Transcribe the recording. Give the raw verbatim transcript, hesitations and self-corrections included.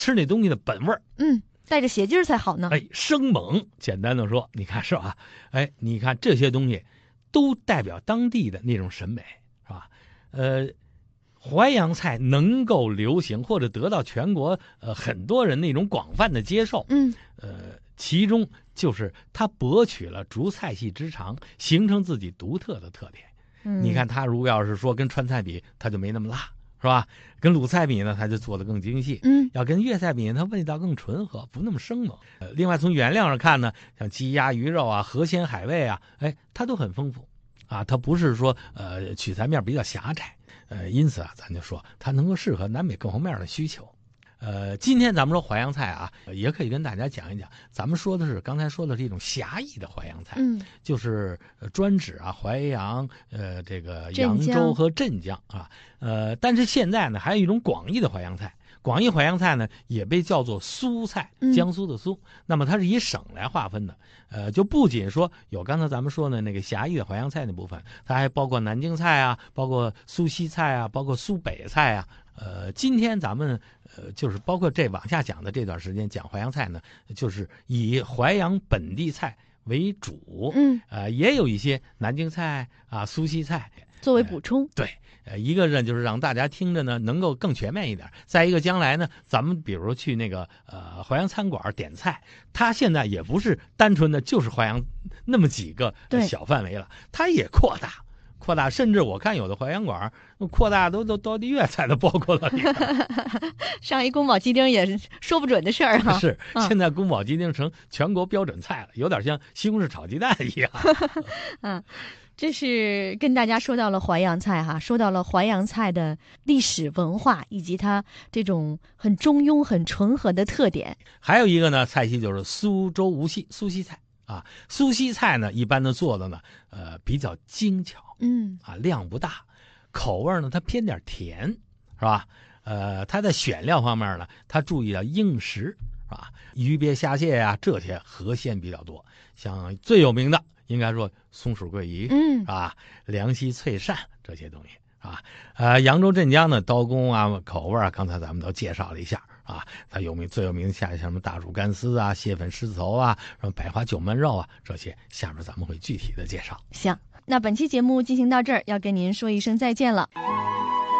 吃那东西的本味儿。 嗯，带着邪劲儿才好呢。 哎，生猛，简单的说，你看是吧？哎，你看这些东西都代表当地的那种审美，是吧？呃，淮扬菜能够流行或者得到全国呃很多人那种广泛的接受， 嗯， 呃，其中就是它博取了逐菜系之长，形成自己独特的特点。 嗯你看它如果要是说跟川菜比，它就没那么辣，是吧？跟鲁菜比呢，它就做得更精细。 嗯， 要跟粤菜比，它味道更醇和，不那么生猛。呃，另外从原料上看呢，像鸡鸭鱼肉啊、河鲜海味啊，哎，它都很丰富，啊，它不是说呃取材面比较狭窄，呃，因此啊，咱就说它能够适合南北各方面的需求。呃，今天咱们说淮扬菜啊，也可以跟大家讲一讲。咱们说的是刚才说的是一种狭义的淮扬菜， 嗯， 就是呃专指啊淮扬、呃这个镇江扬州和镇江啊。呃，但是现在呢，还有一种广义的淮扬菜。广义淮扬菜呢，也被叫做苏菜， 嗯江苏的苏。那么它是以省来划分的，呃，就不仅说有刚才咱们说的那个狭义的淮扬菜那部分，它还包括南京菜啊，包括苏西菜啊，包括苏北菜啊。呃，今天咱们呃，就是包括这往下讲的这段时间讲淮扬菜呢，就是以淮扬本地菜为主， 嗯， 呃，也有一些南京菜啊、苏西菜作为补充。 对。呃，一个呢就是让大家听着呢能够更全面一点，再一个将来呢，咱们比如去那个呃淮扬餐馆点菜，它现在也不是单纯的就是淮扬那么几个对小范围了，它也扩大。扩大，甚至我看有的淮扬馆扩大都都都粤菜都包括了里边。 上一宫保鸡丁也是说不准的事儿哈。 是， 嗯现在宫保鸡丁成全国标准菜了，有点像西红柿炒鸡蛋一样。 嗯，这是跟大家说到了淮扬菜哈，说到了淮扬菜的历史文化以及它这种很中庸、很醇和的特点。 还有一个呢，菜系就是苏州无锡苏西菜啊。苏西菜呢，一般的做的呢，呃，比较精巧。 嗯啊，量不大，口味呢它偏点甜，是吧？呃，它在选料方面呢，它注意到硬实，是吧？鱼鳖虾蟹呀、啊，这些河鲜比较多。像最有名的，应该说松鼠桂鱼， 嗯啊，凉溪脆鳝这些东西啊。呃，扬州镇江的刀工啊、口味啊，刚才咱们都介绍了一下啊。它有名最有名的像什么大煮干丝啊、蟹粉狮子头啊、什么百花九焖肉啊，这些下面咱们会具体的介绍。 行，那本期节目进行到这儿，要跟您说一声再见了。